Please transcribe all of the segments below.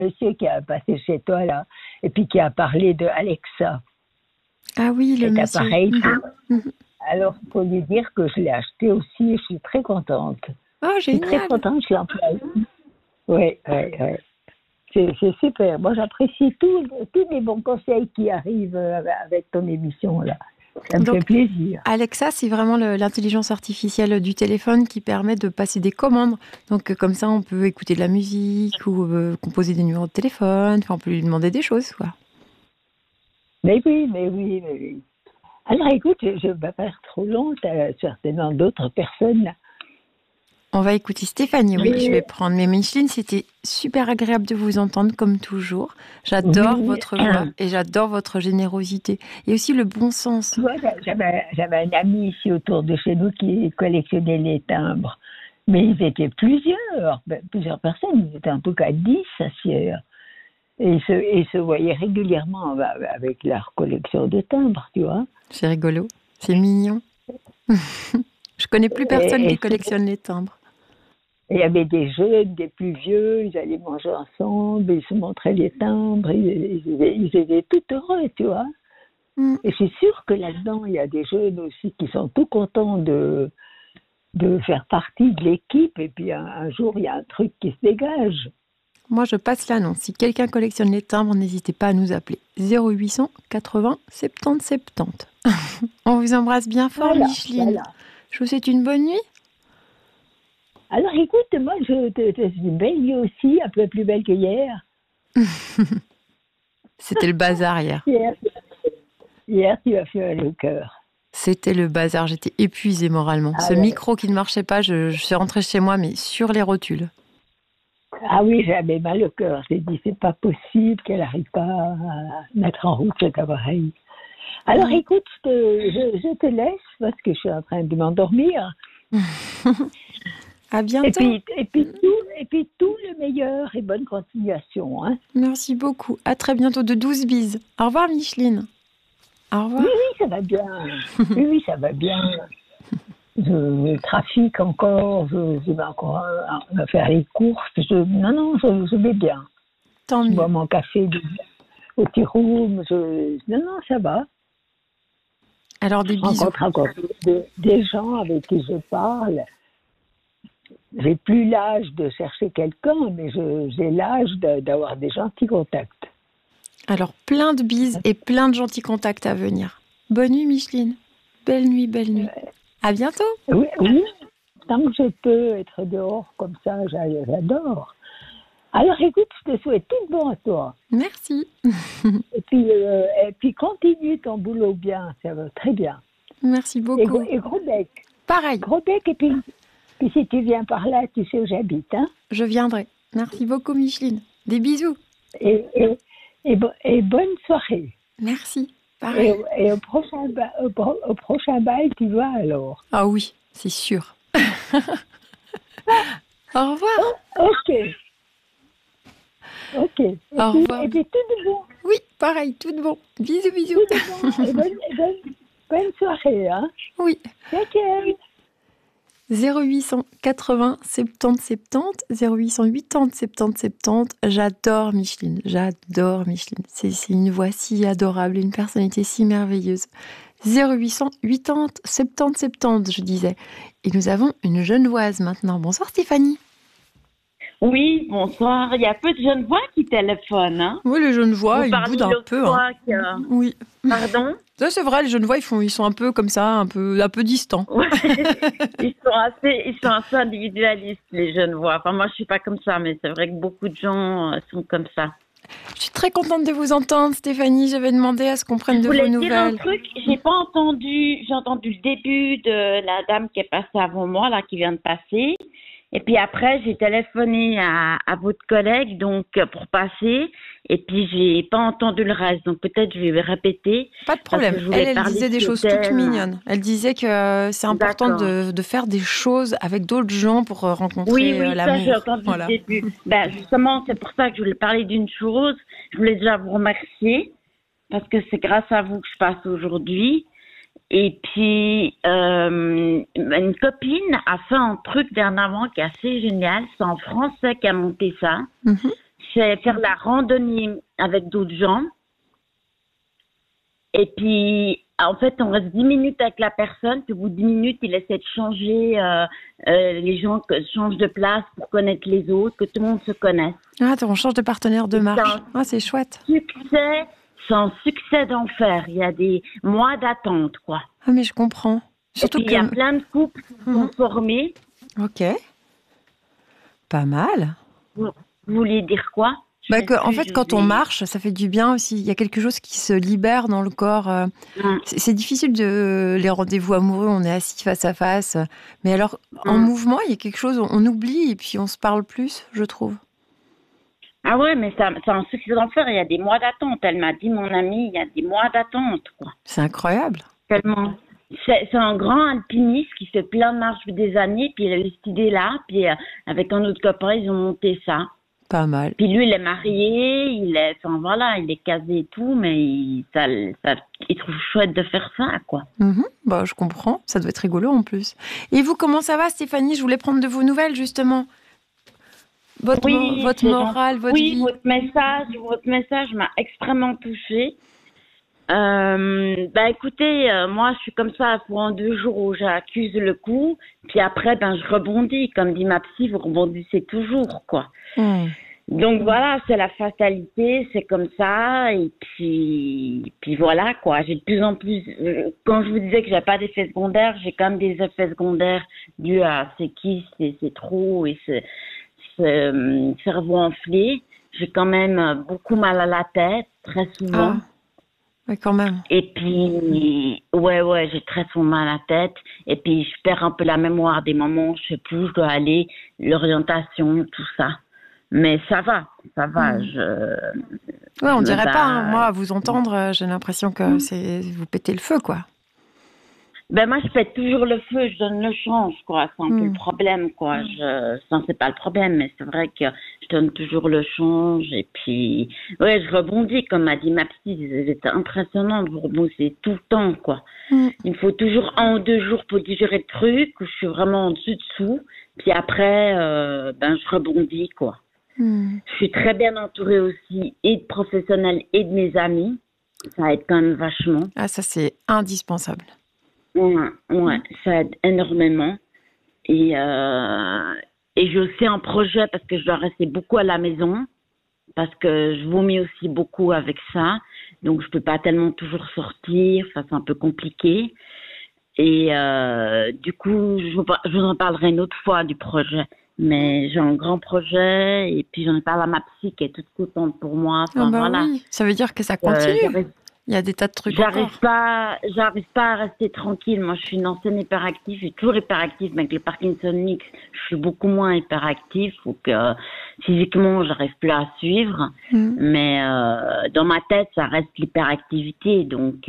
monsieur qui a passé chez toi, là, et puis qui a parlé de Alexa. Ah oui, le Cet monsieur. appareil. Mhm. Alors, il faut lui dire que je l'ai acheté aussi et je suis très contente. Oh, Je suis très génial. contente, je l'emploie. Oui. C'est super. Moi, j'apprécie tous les bons conseils qui arrivent avec ton émission, là. Ça me Donc, fait plaisir. Alexa, c'est vraiment l'intelligence artificielle du téléphone qui permet de passer des commandes. Donc, comme ça, on peut écouter de la musique ou composer des numéros de téléphone. Enfin, on peut lui demander des choses, quoi. Mais oui. Alors, écoute, je ne vais pas faire trop long. Tu as certainement d'autres personnes, là. On va écouter Stéphanie, oui, Mais- je vais prendre. Mais Micheline, c'était super agréable de vous entendre, comme toujours. J'adore Oui. votre voix et j'adore votre générosité. Et aussi le bon sens. Tu vois, j'avais un ami ici autour de chez nous qui collectionnait les timbres. Mais ils étaient plusieurs personnes. Ils étaient en tout cas 10 à Sierre. Et ils se voyaient régulièrement avec leur collection de timbres, tu vois. C'est rigolo, c'est mignon. Je connais plus personne qui collectionne les timbres. Il y avait des jeunes, des plus vieux, ils allaient manger ensemble, ils se montraient les timbres, ils étaient tout heureux, tu vois. Mm. Et c'est sûr que là-dedans, il y a des jeunes aussi qui sont tout contents de faire partie de l'équipe, et puis un jour, il y a un truc qui se dégage. Moi, je passe l'annonce. Si quelqu'un collectionne les timbres, n'hésitez pas à nous appeler. 0800 80 70 70. On vous embrasse bien fort, Micheline. Voilà. Je vous souhaite une bonne nuit. Alors écoute, moi, je te souhaite une belle nuit aussi, un peu plus belle que hier. C'était le bazar hier. Hier, tu as fait le cœur. C'était le bazar. J'étais épuisée moralement. Ce micro qui ne marchait pas, je suis rentrée chez moi, mais sur les rotules. Ah oui, j'avais mal au cœur. J'ai dit, c'est pas possible qu'elle n'arrive pas à mettre en route cet appareil. Alors écoute, je te laisse parce que je suis en train de m'endormir. À bientôt. Et puis tout le meilleur et bonne continuation. Hein. Merci beaucoup. À très bientôt. De 12 bises. Au revoir, Micheline. Au revoir. Oui, ça va bien. Oui, ça va bien. Le trafic encore, je vais encore faire les courses. Je vais bien. Tant mieux. Je bois mon café au petit room. Non, ça va. Alors, des bisous. Je rencontre encore des gens avec qui je parle. J'ai plus l'âge de chercher quelqu'un, mais j'ai l'âge d'avoir des gentils contacts. Alors, plein de bises et plein de gentils contacts à venir. Bonne nuit, Micheline. Belle nuit, belle nuit. À bientôt. Oui, tant que je peux être dehors comme ça, j'adore. Alors écoute, je te souhaite tout bon à toi. Merci. Et puis continue ton boulot bien, ça va très bien. Merci beaucoup. Et gros bec. Pareil. Gros bec, et puis si tu viens par là, tu sais où j'habite. Hein? Je viendrai. Merci beaucoup, Micheline. Des bisous. Et bonne soirée. Merci. Pareil. Et au prochain bal, tu vas alors. Ah oui, c'est sûr. Au revoir. Ok. Au revoir. Et puis tout de bon. Oui, pareil, tout de bon. Bisous. Tout de bon. Et bonne soirée. Hein? Oui. Ok. 0800 80 70 70, 880 70 70. J'adore Micheline. C'est une voix si adorable, une personnalité si merveilleuse. 0800 80 70 70, je disais. Et nous avons une Genevoise maintenant. Bonsoir Stéphanie. Oui, bonsoir. Il y a peu de Genevois qui téléphonnent. Hein. Oui, les Genevois, ils boudent un peu. Hein. Oui. Pardon? Ça, c'est vrai, les Genevois, ils sont un peu comme ça, un peu distants. Ouais. Ils sont assez individualistes, les Genevois. Enfin, moi, je suis pas comme ça, mais c'est vrai que beaucoup de gens sont comme ça. Je suis très contente de vous entendre, Stéphanie. J'avais demandé à ce qu'on prenne de vos nouvelles. Je voulais dire un truc. J'ai entendu le début de la dame qui est passée avant moi, là, qui vient de passer. Et puis après, j'ai téléphoné à votre collègue donc pour passer. Et puis, j'ai pas entendu le reste. Donc, peut-être je vais répéter. Pas de problème. Elle disait des choses toutes mignonnes. Elle disait que c'est important de faire des choses avec d'autres gens pour rencontrer l'amour. Oui, ça, j'ai entendu le début. Justement, c'est pour ça que je voulais parler d'une chose. Je voulais déjà vous remercier parce que c'est grâce à vous que je passe aujourd'hui. Et puis, une copine a fait un truc dernièrement qui est assez génial. C'est en français qu'elle a monté ça. c'est faire la randonnée avec d'autres gens. Et puis, en fait, on reste 10 minutes avec la personne, puis au bout de 10 minutes, il essaie de changer, les gens changent de place pour connaître les autres, que tout le monde se connaisse. Ah, on change de partenaire de marche. Ah, c'est chouette. C'est un succès d'enfer. Il y a des mois d'attente, quoi. Ah, mais je comprends. Surtout et puis, il y a plein de couples qui sont formés. Ok. Pas mal. Vous vouliez dire quoi? En fait, quand on marche, ça fait du bien aussi. Il y a quelque chose qui se libère dans le corps. C'est difficile les rendez-vous amoureux, on est assis face à face. Mais alors, en mouvement, il y a quelque chose, on oublie et puis on se parle plus, je trouve. Ah ouais, mais c'est un succès d'enfer. Il y a des mois d'attente. Elle m'a dit, mon amie, il y a des mois d'attente, quoi. C'est incroyable. Tellement. C'est un grand alpiniste qui fait plein de marches depuis des années. Puis il a eu cette idée-là. Puis avec un autre copain, ils ont monté ça. Pas mal. Puis lui, il est marié, il est casé et tout, mais il trouve chouette de faire ça, quoi. Je comprends. Ça doit être rigolo en plus. Et vous, comment ça va, Stéphanie? Je voulais prendre de vos nouvelles, justement. Votre morale, votre vie. Oui, votre message m'a extrêmement touchée. Écoutez, moi, je suis comme ça pour 2 jours où j'accuse le coup, puis après, je rebondis. Comme dit ma psy, vous rebondissez toujours, quoi. Donc voilà, c'est la fatalité, c'est comme ça, et puis voilà, quoi. J'ai de plus en plus, quand je vous disais que j'ai pas d'effets secondaires, j'ai quand même des effets secondaires dus à c'est trop, et c'est cerveau enflé. J'ai quand même beaucoup mal à la tête, très souvent. Oui, quand même. Et puis, ouais, j'ai très souvent mal à la tête. Et puis, je perds un peu la mémoire des moments, je sais plus où je dois aller, l'orientation, tout ça. Mais ça va. On dirait pas, moi, à vous entendre, j'ai l'impression que vous pétez le feu, quoi. Moi, je pète toujours le feu, je donne le change, quoi. C'est un peu le problème, quoi. C'est pas le problème, mais c'est vrai que je donne toujours le change. Et puis, je rebondis, comme m'a dit ma psy. C'était impressionnant de vous rebondir tout le temps, quoi. Il me faut toujours 1 ou 2 jours pour digérer le truc, où je suis vraiment en dessous. Puis après, je rebondis, quoi. Je suis très bien entourée aussi, et de professionnels et de mes amis. Ça aide quand même vachement. Ah, ça, c'est indispensable. Ouais, ça aide énormément. Et j'ai aussi un projet parce que je dois rester beaucoup à la maison, parce que je vomis aussi beaucoup avec ça. Donc, je peux pas tellement toujours sortir, ça c'est un peu compliqué. Et du coup, je vous en parlerai une autre fois du projet. Mais j'ai un grand projet et puis j'en ai parlé à ma psy qui est toute contente pour moi. Voilà. Oui, ça veut dire que ça continue. Il y a des tas de trucs j'arrive pas à rester tranquille. Moi, je suis une ancienne hyperactive. Je suis toujours hyperactive, mais avec le Parkinsonique, je suis beaucoup moins hyperactive. Donc, physiquement, j'arrive plus à suivre. Mais dans ma tête, ça reste l'hyperactivité. Donc,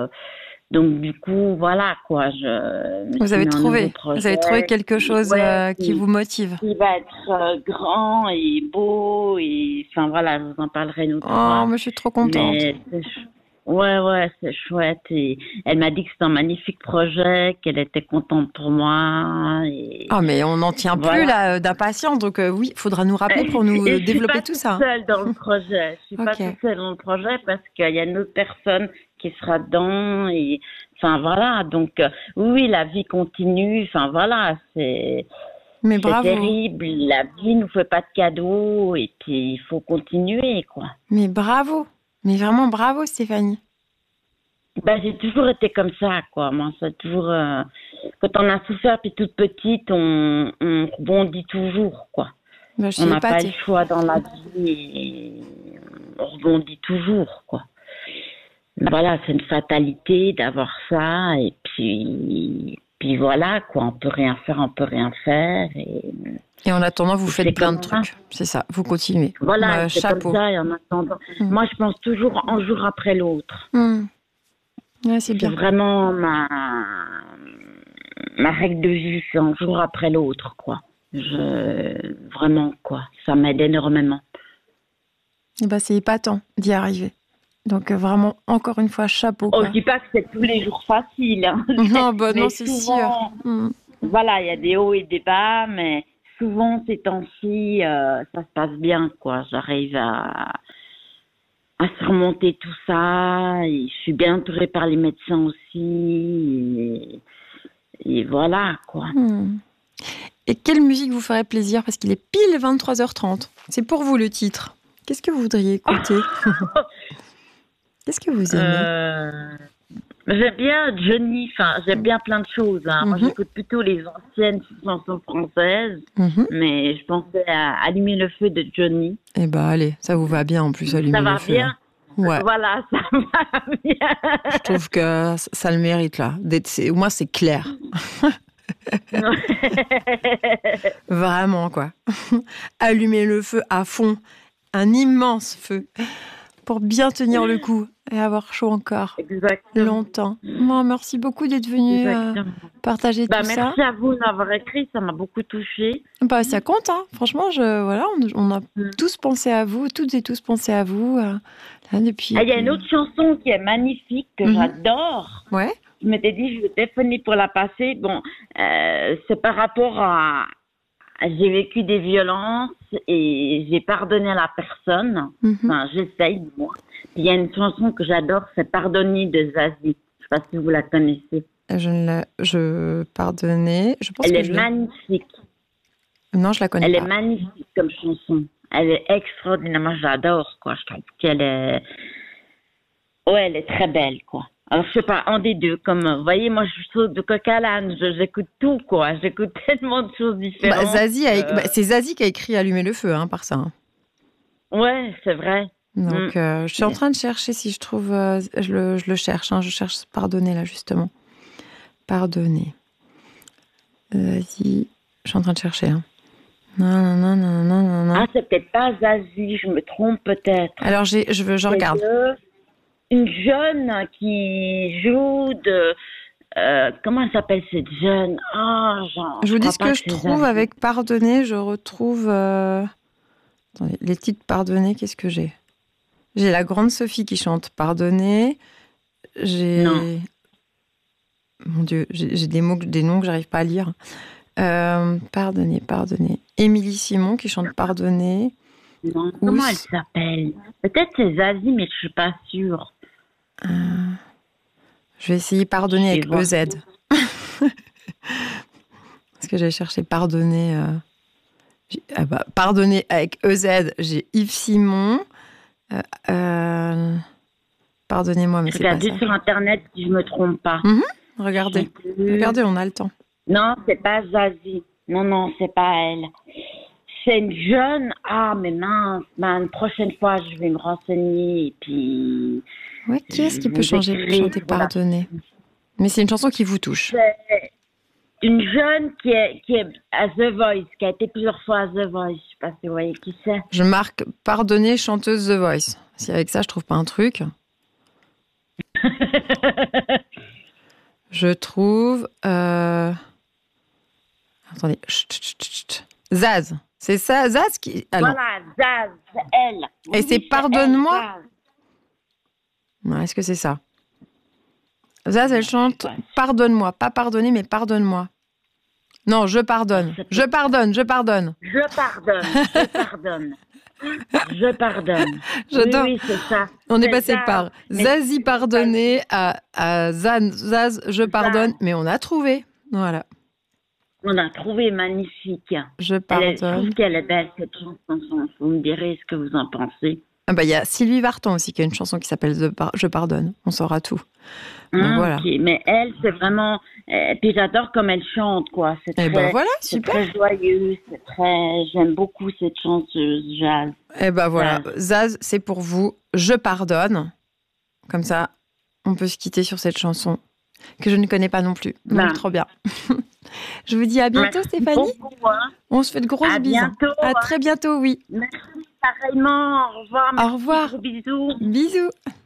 du coup, voilà, quoi. Vous avez trouvé quelque chose qui vous motive. Qui va être grand et beau. Et, enfin, voilà, je vous en parlerai une autre fois. Oh, mais je suis trop contente. Ouais, c'est chouette. Et elle m'a dit que c'était un magnifique projet, qu'elle était contente pour moi. Mais on n'en tient plus là d'impatience. Donc oui, il faudra nous rappeler pour nous développer tout ça. Je suis pas toute seule dans le projet. Je suis pas toute seule dans le projet parce qu'il y a une autre personne qui sera dedans. Et enfin voilà. Donc oui, la vie continue. Enfin voilà, c'est terrible. La vie nous fait pas de cadeaux et puis il faut continuer, quoi. Mais bravo. Mais vraiment, bravo, Stéphanie. J'ai toujours été comme ça, quoi. Moi, c'est toujours... quand on a souffert, puis toute petite, on rebondit toujours, quoi. On n'a pas le choix dans la vie et on rebondit toujours, quoi. Voilà, c'est une fatalité d'avoir ça. Et puis voilà, quoi. On peut rien faire. Et en attendant, vous faites plein de trucs. C'est ça, vous continuez. Voilà, c'est chapeau. comme ça, et en attendant. Moi, je pense toujours un jour après l'autre. Ouais, c'est bien. C'est vraiment ma règle de vie, c'est un jour après l'autre, quoi. Vraiment, quoi. Ça m'aide énormément. Et c'est épatant d'y arriver. Donc, vraiment, encore une fois, chapeau, quoi. Je dis pas que c'est tous les jours facile. Hein. Non, c'est souvent, sûr. Voilà, il y a des hauts et des bas, mais souvent ces temps-ci, ça se passe bien, quoi. J'arrive à surmonter tout ça. Et je suis bien entourée par les médecins aussi. Et voilà, quoi. Et quelle musique vous ferait plaisir? Parce qu'il est pile 23h30. C'est pour vous le titre. Qu'est-ce que vous voudriez écouter? Qu'est-ce que vous aimez? J'aime bien Johnny, enfin, j'aime bien plein de choses. Hein. Moi, j'écoute plutôt les anciennes chansons françaises, mais je pensais à Allumer le feu de Johnny. Eh ben, allez, ça vous va bien en plus, Allumer le feu. Ça va bien. Ouais. Voilà, ça va bien. Je trouve que ça le mérite, là. Au moins, c'est clair. Vraiment, quoi. Allumer le feu à fond. Un immense feu. Pour bien tenir le coup et avoir chaud encore. Exactement. Longtemps. Moi, merci beaucoup d'être venu partager tout ça. Merci à vous d'avoir écrit, ça m'a beaucoup touchée. Bah, ça compte, hein. Franchement, on a tous pensé à vous, toutes et tous pensé à vous. Là, depuis. Il y a une autre chanson qui est magnifique, que j'adore. Ouais. Je m'étais dit, je vais téléphoner pour la passer. Bon, c'est par rapport à... J'ai vécu des violences et j'ai pardonné à la personne. Enfin, j'essaye, moi. Il y a une chanson que j'adore, c'est Pardonner de Zazie. Je ne sais pas si vous la connaissez. Pardonner. Je pense Elle est magnifique. Non, je la connais pas. Elle est magnifique comme chanson. Elle est extraordinaire. Moi, j'adore, quoi. Je trouve qu'elle est... Ouais, elle est très belle, quoi. Alors, je sais pas, un des deux, comme, vous voyez, moi, je saute de coq à l'âne, j'écoute tout, quoi. J'écoute tellement de choses différentes. C'est Zazie qui a écrit Allumer le feu, hein, par ça. Hein. Ouais, c'est vrai. Donc, je suis en train de chercher si je trouve... je le cherche, hein, je cherche Pardonner, là, justement. Pardonner. Zazie, je suis en train de chercher, hein. Non. Ah, c'est peut-être pas Zazie, je me trompe peut-être. Alors, je regarde. Une jeune qui joue de... comment elle s'appelle cette jeune? Je vous dis ce que je trouve avec Pardonner. Je retrouve... Attendez, les titres Pardonner, qu'est-ce que j'ai? J'ai la grande Sophie qui chante Pardonner. J'ai... Non. Mon Dieu, j'ai des noms que j'arrive pas à lire. Pardonner. Émilie Simon qui chante Pardonner. Non, comment elle s'appelle? Peut-être c'est Zazie, mais je suis pas sûre. Je vais essayer Pardonner avec EZ. Parce que j'allais chercher Pardonner. Pardonner avec EZ, j'ai Yves Simon. Pardonnez-moi, mais c'est pas ça. Regardez sur Internet si je me trompe pas. Regardez, on a le temps. Non, c'est pas Zazie. Non, c'est pas elle. C'est une jeune... Ah, mais mince, une prochaine fois, je vais me renseigner et puis... Ouais, qui est-ce qui peut chanter Pardonner? Mais c'est une chanson qui vous touche. C'est une jeune qui est à The Voice, qui a été plusieurs fois à The Voice. Je sais pas si vous voyez qui c'est. Je marque Pardonner, chanteuse The Voice. Si avec ça, je trouve pas un truc. Je trouve... Attendez. Chut. Zaz. C'est ça, Zaz qui... Ah, voilà, Zaz, c'est elle. Et c'est Pardonne-moi. Est-ce que c'est ça? Zaz, elle chante Pardonne-moi. Pas pardonner, mais pardonne-moi. Non, je pardonne. Je pardonne. J'adore. Oui, c'est ça. On est passé par Zazie Pardonner à Zaz, je pardonne. Mais on a trouvé. Voilà. On a trouvé magnifique. Je pardonne. Je trouve qu'elle est belle, cette chanson. Vous me direz ce que vous en pensez. Il y a Sylvie Vartan aussi qui a une chanson qui s'appelle Je pardonne. On saura tout. Donc, voilà. Okay. Mais elle, c'est vraiment... puis j'adore comme elle chante, quoi. C'est très, voilà, c'est super. très joyeux. C'est très... J'aime beaucoup cette chanteuse jazz. Voilà. Zaz, c'est pour vous. Je pardonne. Comme ça, on peut se quitter sur cette chanson que je ne connais pas non plus. Donc, trop bien. Je vous dis à bientôt, Merci Stéphanie. Beaucoup, hein. On se fait de grosses bises. À très bientôt, oui. Merci pareillement. Au revoir. Au revoir. Bisous. Bisous.